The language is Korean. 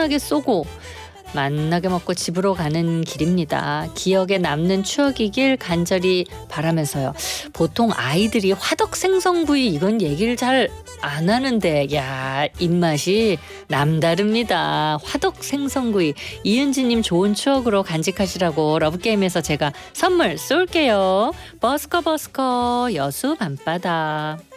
시원하게 쏘고 맛나게 먹고 집으로 가는 길입니다. 기억에 남는 추억이길 간절히 바라면서요. 보통 아이들이 화덕 생선구이 이건 얘기를 잘 안 하는데 야 입맛이 남다릅니다. 화덕 생선구이 이은지님 좋은 추억으로 간직하시라고 러브게임에서 제가 선물 쏠게요. 버스커 여수 밤바다.